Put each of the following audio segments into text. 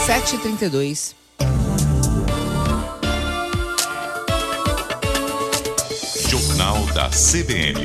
7h32. Jornal da CBN.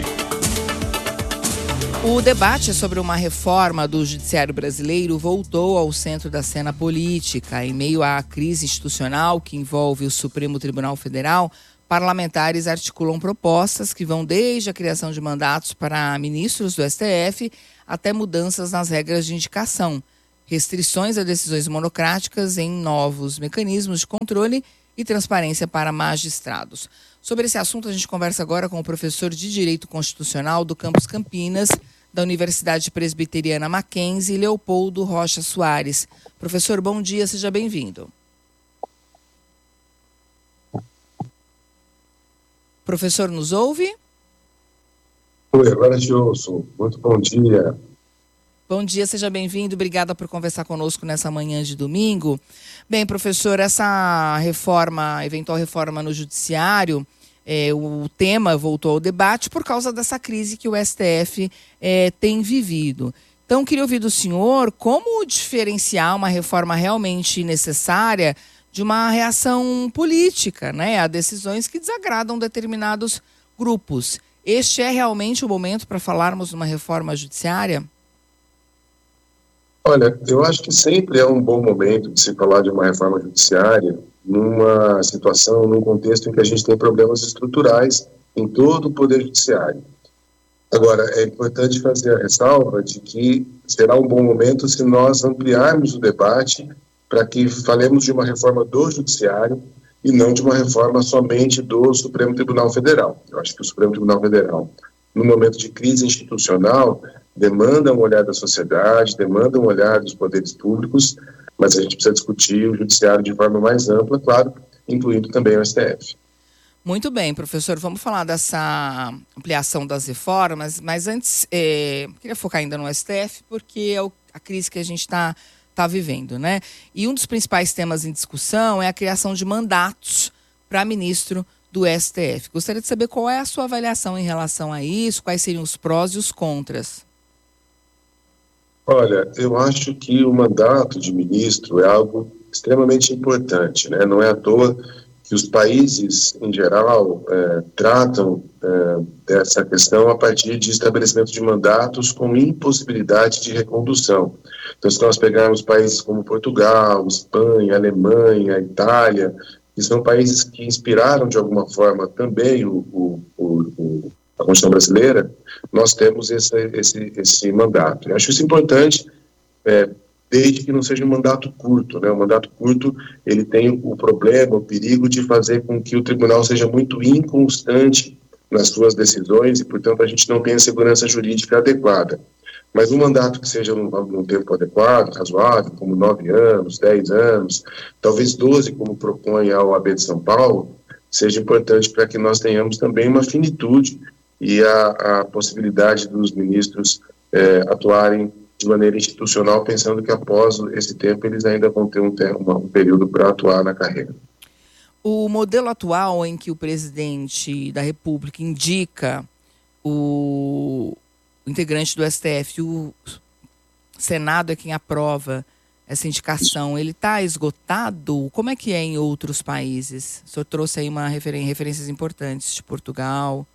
O debate sobre uma reforma do judiciário brasileiro voltou ao centro da cena política. Em meio à crise institucional que envolve o Supremo Tribunal Federal, parlamentares articulam propostas que vão desde a criação de mandatos para ministros do STF até mudanças nas regras de indicação, restrições a decisões monocráticas em novos mecanismos de controle e transparência para magistrados. Sobre esse assunto, a gente conversa agora com o professor de Direito Constitucional do Campus Campinas, da Universidade Presbiteriana Mackenzie, Leopoldo Rocha Soares. Professor, bom dia, seja bem-vindo. Professor, nos ouve? Oi, agora te ouço. Muito bom dia. Bom dia, seja bem-vindo. Obrigada por conversar conosco nessa manhã de domingo. Bem, professor, essa reforma, eventual reforma no judiciário, o tema voltou ao debate por causa dessa crise que o STF tem vivido. Então, queria ouvir do senhor como diferenciar uma reforma realmente necessária de uma reação política, né, a decisões que desagradam determinados grupos. Este é realmente o momento para falarmos de uma reforma judiciária? Olha, eu acho que sempre é um bom momento de se falar de uma reforma judiciária numa situação, num contexto em que a gente tem problemas estruturais em todo o Poder Judiciário. Agora, é importante fazer a ressalva de que será um bom momento se nós ampliarmos o debate para que falemos de uma reforma do Judiciário e não de uma reforma somente do Supremo Tribunal Federal. Eu acho que o Supremo Tribunal Federal, no momento de crise institucional, demanda um olhar da sociedade, demanda um olhar dos poderes públicos, mas a gente precisa discutir o judiciário de forma mais ampla, claro, incluindo também o STF. Muito bem, professor, vamos falar dessa ampliação das reformas, mas antes, queria focar ainda no STF, porque é a crise que a gente está vivendo, né? E um dos principais temas em discussão é a criação de mandatos para ministro do STF. Gostaria de saber qual é a sua avaliação em relação a isso, quais seriam os prós e os contras. Olha, eu acho que o mandato de ministro é algo extremamente importante, né? Não é à toa que os países, em geral, tratam dessa questão a partir de estabelecimento de mandatos com impossibilidade de recondução. Então, se nós pegarmos países como Portugal, Espanha, Alemanha, Itália, que são países que inspiraram, de alguma forma, também a Constituição brasileira, nós temos esse mandato. Eu acho isso importante, desde que não seja um mandato curto, né? O mandato curto, ele tem o problema, o perigo de fazer com que o tribunal seja muito inconstante nas suas decisões e, portanto, a gente não tenha segurança jurídica adequada. Mas um mandato que seja num tempo adequado, razoável, como 9 anos, 10 anos, talvez 12, como propõe a OAB de São Paulo, seja importante para que nós tenhamos também uma finitude e a possibilidade dos ministros atuarem de maneira institucional, pensando que após esse tempo eles ainda vão ter um período para atuar na carreira. O modelo atual em que o presidente da República indica o integrante do STF, o Senado é quem aprova essa indicação, ele está esgotado? Como é que é em outros países? O senhor trouxe aí referências importantes de Portugal.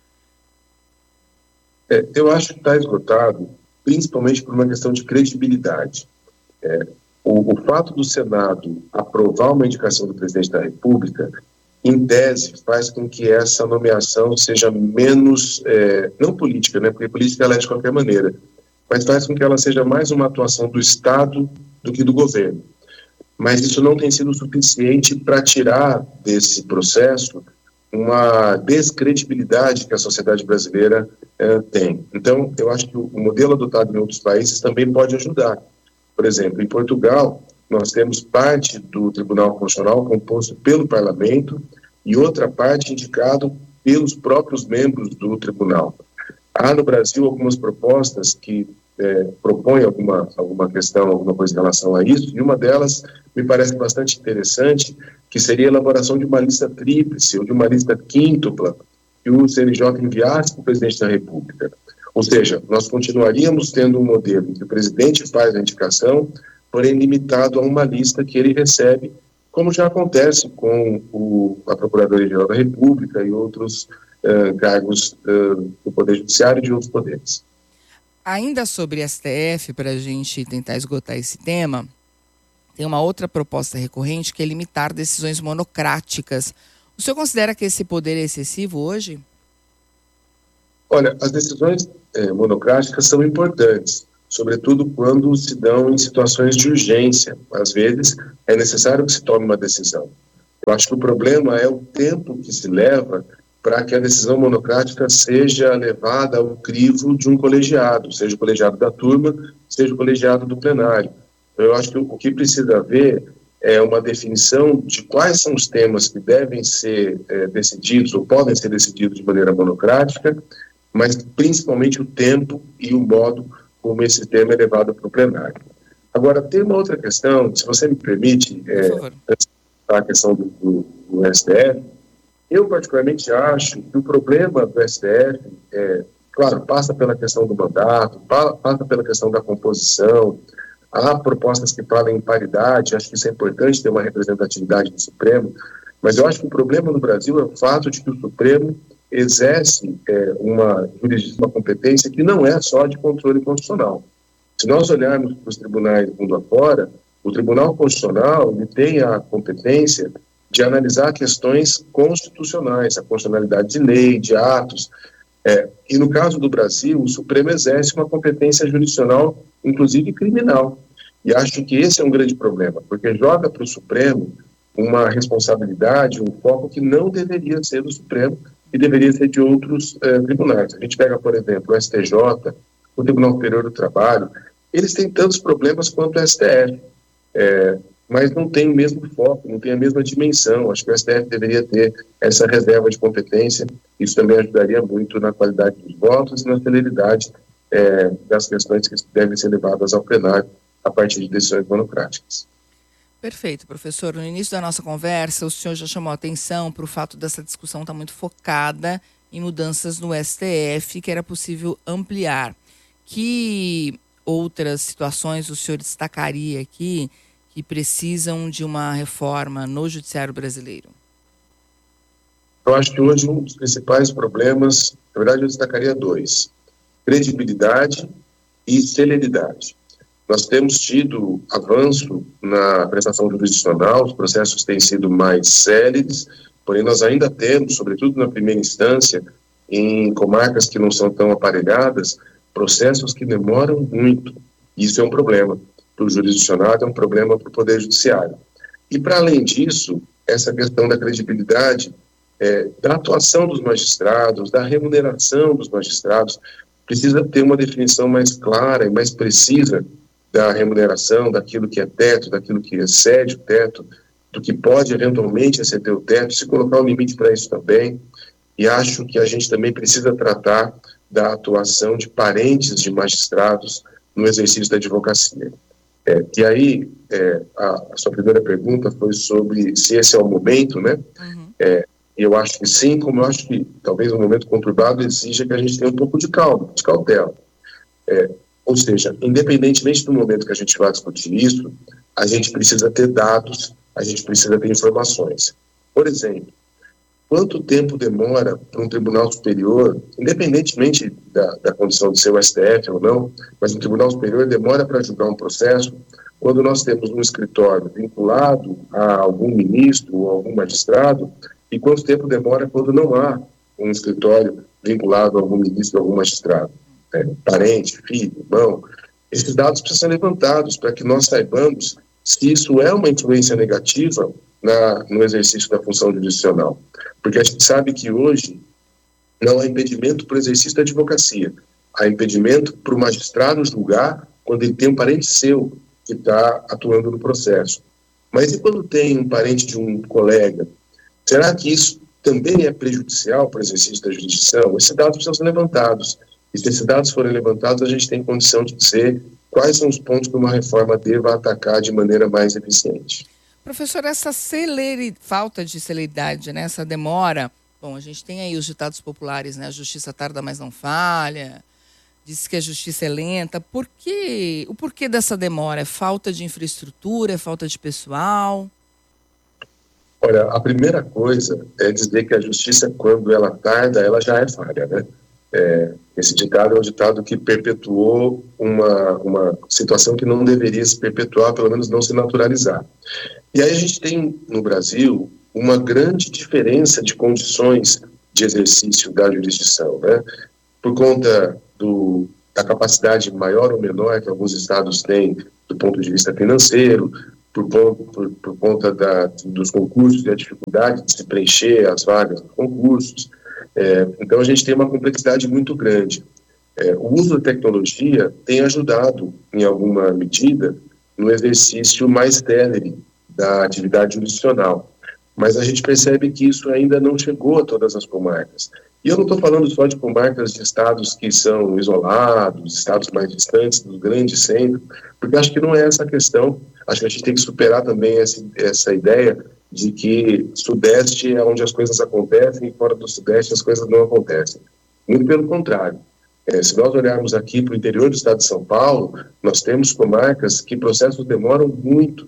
Eu acho que está esgotado, principalmente por uma questão de credibilidade. O fato do Senado aprovar uma indicação do presidente da República, em tese, faz com que essa nomeação seja menos, não política, né, porque política ela é de qualquer maneira, mas faz com que ela seja mais uma atuação do Estado do que do governo. Mas isso não tem sido suficiente para tirar desse processo uma descredibilidade que a sociedade brasileira tem. Então, eu acho que o modelo adotado em outros países também pode ajudar. Por exemplo, em Portugal, nós temos parte do Tribunal Constitucional composto pelo Parlamento e outra parte indicado pelos próprios membros do Tribunal. Há no Brasil algumas propostas que propõem alguma questão, alguma coisa em relação a isso, e uma delas me parece bastante interessante, que seria a elaboração de uma lista tríplice ou de uma lista quíntupla que o CNJ enviasse para o presidente da República. Ou seja, nós continuaríamos tendo um modelo em que o presidente faz a indicação, porém limitado a uma lista que ele recebe, como já acontece com a Procuradoria-Geral da República e outros cargos do Poder Judiciário e de outros poderes. Ainda sobre STF, para a gente tentar esgotar esse tema, tem uma outra proposta recorrente que é limitar decisões monocráticas. O senhor considera que esse poder é excessivo hoje? Olha, as decisões monocráticas são importantes, sobretudo quando se dão em situações de urgência. Às vezes, é necessário que se tome uma decisão. Eu acho que o problema é o tempo que se leva para que a decisão monocrática seja levada ao crivo de um colegiado, seja o colegiado da turma, seja o colegiado do plenário. Então, eu acho que o que precisa haver é uma definição de quais são os temas que devem ser decididos ou podem ser decididos de maneira monocrática, mas principalmente o tempo e o modo como esse tema é levado para o plenário. Agora, tem uma outra questão, se você me permite, a questão do STF. Eu particularmente acho que o problema do STF, claro, passa pela questão do mandato, passa pela questão da composição. Há propostas que falam em paridade, acho que isso é importante ter uma representatividade do Supremo, mas eu acho que o problema no Brasil é o fato de que o Supremo exerce uma competência que não é só de controle constitucional. Se nós olharmos para os tribunais mundo afora, o Tribunal Constitucional ele tem a competência de analisar questões constitucionais, a constitucionalidade de lei, de atos. E no caso do Brasil, o Supremo exerce uma competência jurisdicional, inclusive criminal. E acho que esse é um grande problema, porque joga para o Supremo uma responsabilidade, um foco que não deveria ser do Supremo e deveria ser de outros tribunais. A gente pega, por exemplo, o STJ, o Tribunal Superior do Trabalho, eles têm tantos problemas quanto o STF, mas não tem o mesmo foco, não tem a mesma dimensão. Acho que o STF deveria ter essa reserva de competência. Isso também ajudaria muito na qualidade dos votos e na celeridade das questões que devem ser levadas ao plenário a partir de decisões monocráticas. Perfeito, professor. No início da nossa conversa, o senhor já chamou a atenção para o fato dessa discussão estar muito focada em mudanças no STF, que era possível ampliar. Que outras situações o senhor destacaria aqui que precisam de uma reforma no judiciário brasileiro? Eu acho que hoje um dos principais problemas, na verdade eu destacaria dois: credibilidade e celeridade. Nós temos tido avanço na prestação jurisdicional, os processos têm sido mais céleres, porém nós ainda temos, sobretudo na primeira instância, em comarcas que não são tão aparelhadas, processos que demoram muito. Isso é um problema para o jurisdicionado, é um problema para o Poder Judiciário. E, para além disso, essa questão da credibilidade, da atuação dos magistrados, da remuneração dos magistrados, precisa ter uma definição mais clara e mais precisa da remuneração, daquilo que é teto, daquilo que excede o teto, do que pode eventualmente exceder o teto, se colocar um limite para isso também. E acho que a gente também precisa tratar da atuação de parentes de magistrados no exercício da advocacia. E aí, a sua primeira pergunta foi sobre se esse é o momento, né? Uhum. Eu acho que sim, como eu acho que talvez um momento conturbado exija que a gente tenha um pouco de calma, de cautela. Ou seja, independentemente do momento que a gente vai discutir isso, a gente precisa ter dados, a gente precisa ter informações. Por exemplo, quanto tempo demora para um tribunal superior, independentemente da condição de ser o STF ou não, mas um tribunal superior demora para julgar um processo, quando nós temos um escritório vinculado a algum ministro ou algum magistrado, e quanto tempo demora quando não há um escritório vinculado a algum ministro ou algum magistrado, parente, filho, irmão. Esses dados precisam ser levantados para que nós saibamos se isso é uma influência negativa no exercício da função jurisdicional. Porque a gente sabe que hoje não há impedimento para o exercício da advocacia. Há impedimento para o magistrado julgar quando ele tem um parente seu que está atuando no processo. Mas e quando tem um parente de um colega? Será que isso também é prejudicial para o exercício da jurisdição? Esses dados precisam ser levantados. E se esses dados forem levantados, a gente tem condição de dizer quais são os pontos que uma reforma deva atacar de maneira mais eficiente. Professor, essa falta de celeridade, né, essa demora, bom, a gente tem aí os ditados populares, né, a justiça tarda, mas não falha, diz que a justiça é lenta. O porquê dessa demora? É falta de infraestrutura, é falta de pessoal? Olha, a primeira coisa é dizer que a justiça, quando ela tarda, ela já é falha, né? Esse ditado é um ditado que perpetuou uma situação que não deveria se perpetuar, pelo menos não se naturalizar. E aí a gente tem, no Brasil, uma grande diferença de condições de exercício da jurisdição, né? Por conta da capacidade maior ou menor que alguns estados têm do ponto de vista financeiro, por conta dos concursos e a dificuldade de se preencher as vagas dos concursos. Então, a gente tem uma complexidade muito grande. O uso da tecnologia tem ajudado, em alguma medida, no exercício mais célere da atividade jurisdicional. Mas a gente percebe que isso ainda não chegou a todas as comarcas. E eu não estou falando só de comarcas de estados que são isolados, estados mais distantes dos grandes centros, porque acho que não é essa a questão. Acho que a gente tem que superar também essa ideia de que Sudeste é onde as coisas acontecem e fora do Sudeste as coisas não acontecem. Muito pelo contrário. Se nós olharmos aqui para o interior do estado de São Paulo, nós temos comarcas que processos demoram muito.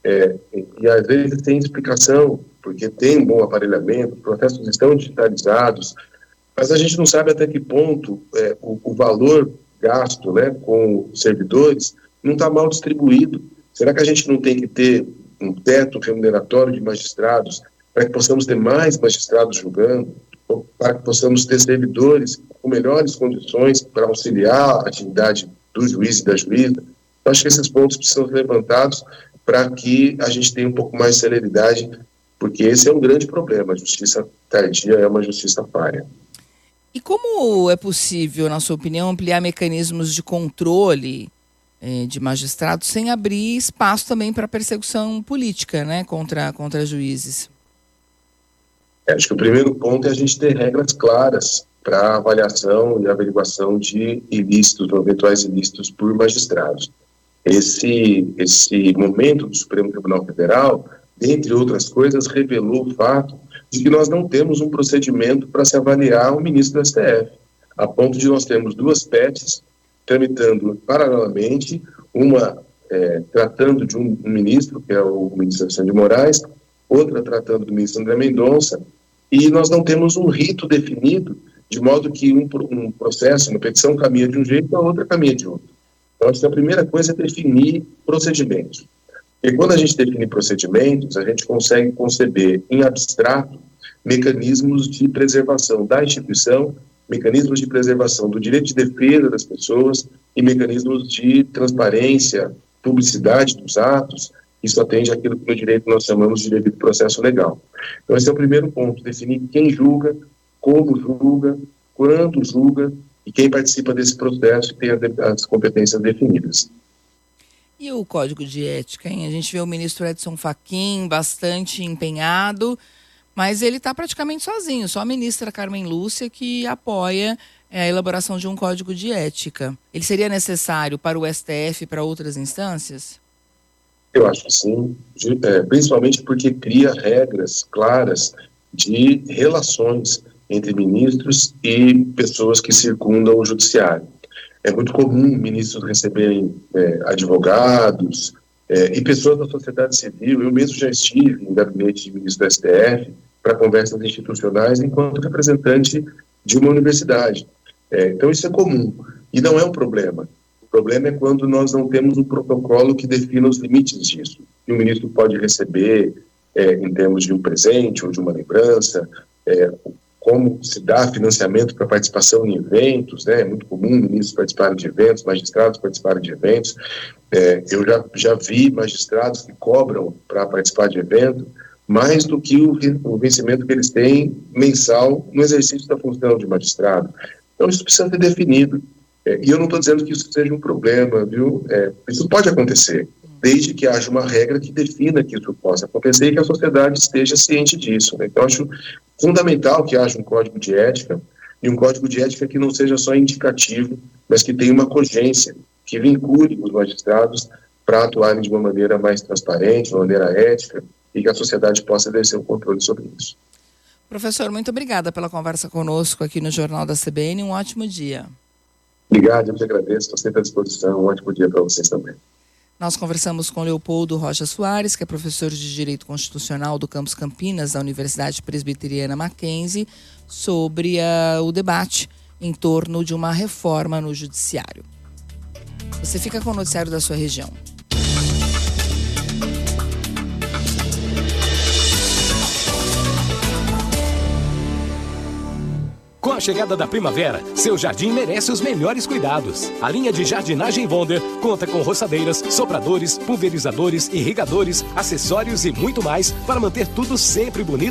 E às vezes tem explicação, porque tem um bom aparelhamento, os processos estão digitalizados, mas a gente não sabe até que ponto o valor gasto, né, com servidores não está mal distribuído. Será que a gente não tem que ter um teto remuneratório de magistrados para que possamos ter mais magistrados julgando, ou para que possamos ter servidores com melhores condições para auxiliar a atividade do juiz e da juíza? Eu acho que esses pontos precisam ser levantados para que a gente tenha um pouco mais de celeridade, porque esse é um grande problema. A justiça tardia é uma justiça falha. E como é possível, na sua opinião, ampliar mecanismos de controle de magistrados sem abrir espaço também para perseguição política, né, contra juízes? Acho que o primeiro ponto é a gente ter regras claras para avaliação e averiguação de ilícitos ou eventuais ilícitos por magistrados. Esse momento do Supremo Tribunal Federal, dentre outras coisas, revelou o fato de que nós não temos um procedimento para se avaliar o ministro do STF, a ponto de nós termos duas PETs tramitando paralelamente, uma tratando de um ministro, que é o ministro Alexandre de Moraes, outra tratando do ministro André Mendonça, e nós não temos um rito definido, de modo que um processo, uma petição caminha de um jeito e a outra caminha de outro. Então, acho que a primeira coisa é definir procedimentos. E quando a gente define procedimentos, a gente consegue conceber em abstrato mecanismos de preservação da instituição, mecanismos de preservação do direito de defesa das pessoas e mecanismos de transparência, publicidade dos atos. Isso atende àquilo que no direito nós chamamos de devido processo legal. Então, esse é o primeiro ponto, definir quem julga, como julga, quando julga e quem participa desse processo e tem as competências definidas. E o Código de Ética, hein? A gente vê o ministro Edson Fachin bastante empenhado, mas ele está praticamente sozinho, só a ministra Carmen Lúcia que apoia a elaboração de um Código de Ética. Ele seria necessário para o STF e para outras instâncias? Eu acho que sim, principalmente porque cria regras claras de relações entre ministros e pessoas que circundam o judiciário. É muito comum ministros receberem advogados e pessoas da sociedade civil. Eu mesmo já estive no gabinete de ministro do STF para conversas institucionais enquanto representante de uma universidade. Então isso é comum e não é um problema. O problema é quando nós não temos um protocolo que defina os limites disso. E o ministro pode receber em termos de um presente ou de uma lembrança, como se dá financiamento para participação em eventos, né? É muito comum ministros participarem de eventos, magistrados participarem de eventos. Eu já vi magistrados que cobram para participar de evento mais do que o vencimento que eles têm mensal no exercício da função de magistrado. Então isso precisa ser definido. E eu não estou dizendo que isso seja um problema, viu? Isso pode acontecer, desde que haja uma regra que defina que isso possa acontecer e que a sociedade esteja ciente disso, né? Então, acho fundamental que haja um código de ética, e um código de ética que não seja só indicativo, mas que tenha uma cogência, que vincule os magistrados para atuarem de uma maneira mais transparente, de uma maneira ética, e que a sociedade possa exercer um controle sobre isso. Professor, muito obrigada pela conversa conosco aqui no Jornal da CBN. Um ótimo dia. Obrigado, eu te agradeço, estou sempre à disposição. Um ótimo dia para vocês também. Nós conversamos com Leopoldo Rocha Soares, que é professor de Direito Constitucional do Campus Campinas, da Universidade Presbiteriana Mackenzie, sobre o debate em torno de uma reforma no Judiciário. Você fica com o noticiário da sua região. Com a chegada da primavera, seu jardim merece os melhores cuidados. A linha de jardinagem Wonder conta com roçadeiras, sopradores, pulverizadores, irrigadores, acessórios e muito mais para manter tudo sempre bonito